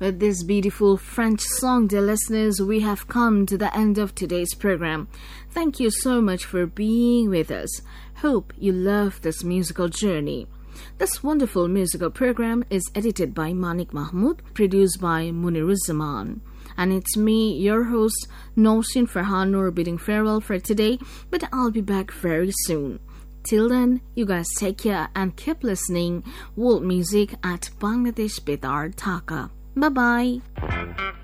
With this beautiful French song, dear listeners, we have come to the end of today's program. Thank you so much for being with us. Hope you love this musical journey. This wonderful musical program is edited by Manik Mahmood, produced by Muniruzzaman. And it's me, your host, Nosin Farhan Noor, bidding farewell for today, but I'll be back very soon. Till then, you guys take care and keep listening world music at Bangladesh Bedar Dhaka. Bye-bye.